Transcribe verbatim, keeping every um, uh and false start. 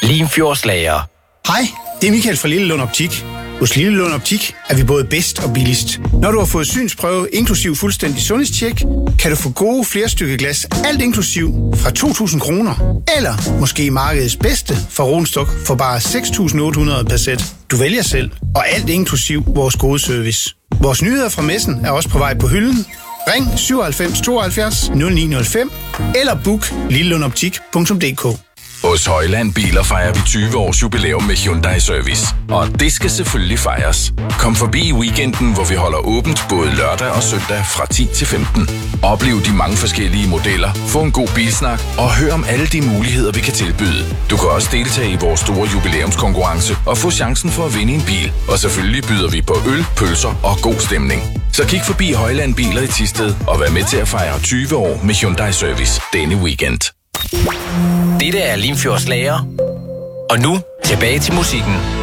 Limfjordslager. Hej, det er Michael fra Lillelund Optik. Hos Lillelund Optik er vi både bedst og billigst. Når du har fået synsprøve inklusiv fuldstændig sundhedstjek, kan du få gode flerstykke glas, alt inklusiv, fra to tusind kroner. Eller måske markedets bedste fra Ronstok for bare seks tusind otte hundrede per sæt. Du vælger selv, og alt inklusiv vores gode service. Vores nyheder fra messen er også på vej på hylden. Ring syvoghalvfems tooghalvfjerds nul ni nul fem eller book lillelundoptik punktum d k. Hos Højland Biler fejrer vi tyve års jubilæum med Hyundai Service. Og det skal selvfølgelig fejres. Kom forbi i weekenden, hvor vi holder åbent både lørdag og søndag fra ti til femten. Oplev de mange forskellige modeller, få en god bilsnak og hør om alle de muligheder, vi kan tilbyde. Du kan også deltage i vores store jubilæumskonkurrence og få chancen for at vinde en bil. Og selvfølgelig byder vi på øl, pølser og god stemning. Så kig forbi Højland Biler i Thisted og vær med til at fejre tyve år med Hyundai Service denne weekend. Dette er Limfjordslager. Og nu tilbage til musikken.